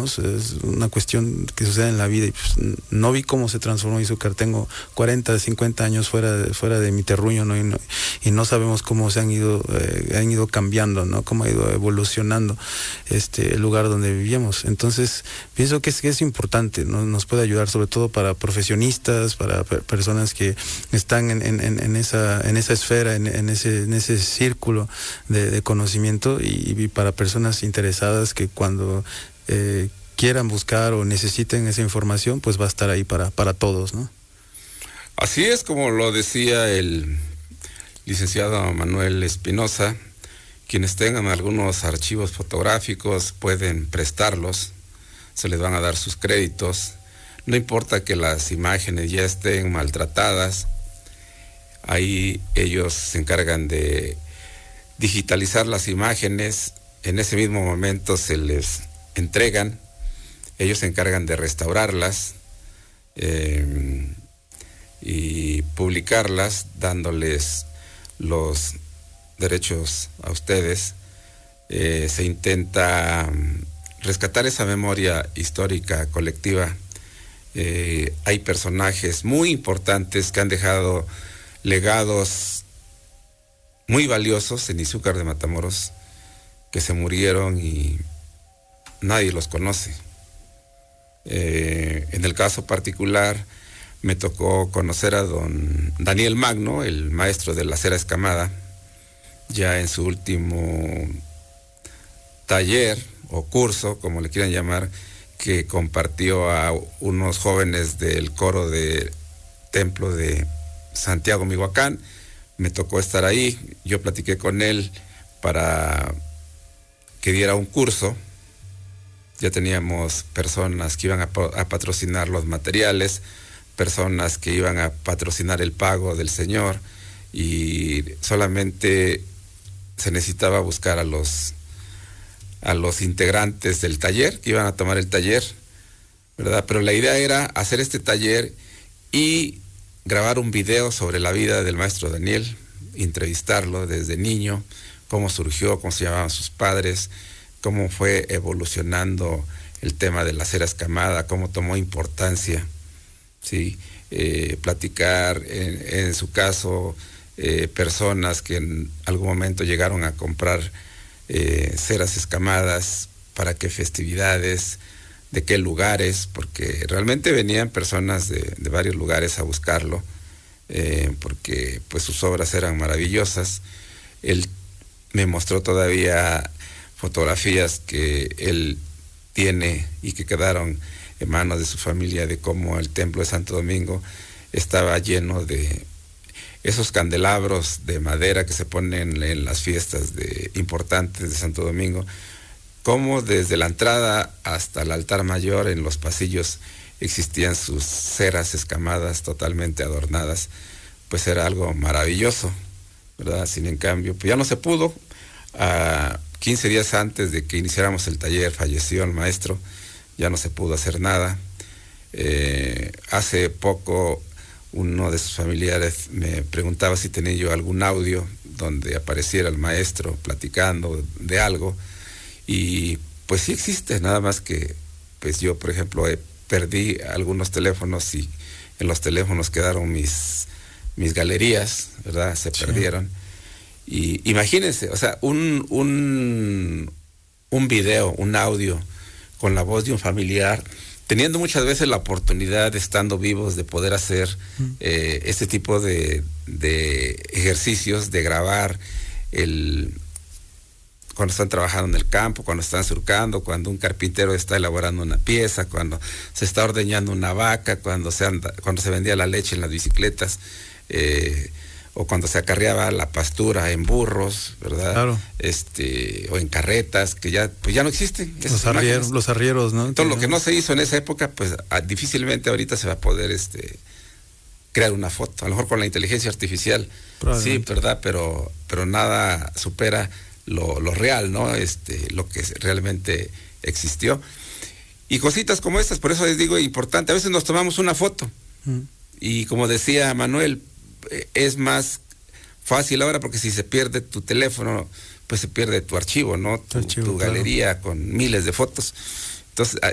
años, es una cuestión que sucede en la vida, y pues no vi cómo se transformó Izúcar. Tengo 40, 50 años fuera de mi terruño, ¿no? Y no sabemos cómo se han ido cambiando, ¿no? Cómo ha ido evolucionando el lugar donde vivíamos. Entonces, pienso que es importante, ¿no? Nos puede ayudar, sobre todo para profesionistas, para personas que están en esa esfera, en ese círculo de conocimiento, y para personas interesadas que cuando quieran buscar o necesiten esa información, pues va a estar ahí para todos, ¿no? Así es, como lo decía el licenciado Manuel Espinosa, quienes tengan algunos archivos fotográficos pueden prestarlos, se les van a dar sus créditos, no importa que las imágenes ya estén maltratadas, ahí ellos se encargan de digitalizar las imágenes, en ese mismo momento se les entregan, ellos se encargan de restaurarlas y publicarlas, dándoles los derechos a ustedes. Se intenta rescatar esa memoria histórica colectiva. Hay personajes muy importantes que han dejado legados muy valiosos en Izúcar de Matamoros, que se murieron y nadie los conoce. En el caso particular, me tocó conocer a don Daniel Magno, el maestro de la cera escamada, ya en su último taller o curso, como le quieran llamar, que compartió a unos jóvenes del coro de Templo de Santiago, Mihuacán. Me tocó estar ahí, yo platiqué con él para que diera un curso. Ya teníamos personas que iban a patrocinar los materiales, personas que iban a patrocinar el pago del señor, y solamente se necesitaba buscar a los integrantes del taller que iban a tomar el taller, ¿verdad? Pero la idea era hacer este taller y grabar un video sobre la vida del maestro Daniel, entrevistarlo desde niño, cómo surgió, cómo se llamaban sus padres, cómo fue evolucionando el tema de la cera escamada, cómo tomó importancia, ¿sí? Platicar en su caso, personas que en algún momento llegaron a comprar ceras escamadas, para qué festividades, de qué lugares, porque realmente venían personas de varios lugares a buscarlo, porque pues sus obras eran maravillosas. Él me mostró todavía fotografías que él tiene y que quedaron en manos de su familia, de cómo el templo de Santo Domingo estaba lleno de esos candelabros de madera que se ponen en las fiestas importantes de Santo Domingo, cómo desde la entrada hasta el altar mayor, en los pasillos, existían sus ceras escamadas totalmente adornadas. Pues era algo maravilloso, ¿verdad? Sin en cambio, pues ya no se pudo. 15 días antes de que iniciáramos el taller falleció el maestro, ya no se pudo hacer nada. Hace poco uno de sus familiares me preguntaba si tenía yo algún audio donde apareciera el maestro platicando de algo, y pues sí existe, nada más que pues yo, por ejemplo, perdí algunos teléfonos, y en los teléfonos quedaron mis galerías, ¿verdad? Se perdieron. Y imagínense, o sea, un video, un audio con la voz de un familiar, teniendo muchas veces la oportunidad, estando vivos, de poder hacer este tipo de ejercicios, de grabar cuando están trabajando en el campo, cuando están surcando, cuando un carpintero está elaborando una pieza, cuando se está ordeñando una vaca, cuando se vendía la leche en las bicicletas, o cuando se acarreaba la pastura en burros, ¿verdad? Claro. O en carretas, que ya no existen. Los arrieros, ¿no? Todo lo que no se hizo en esa época, pues difícilmente ahorita se va a poder crear una foto. A lo mejor con la inteligencia artificial, sí, ¿verdad? Pero nada supera lo real, ¿no? Lo que realmente existió. Y cositas como estas, por eso les digo, importante. A veces nos tomamos una foto, y como decía Manuel, es más fácil ahora, porque si se pierde tu teléfono, pues se pierde tu archivo, ¿no? Tu galería, claro, con miles de fotos. Entonces,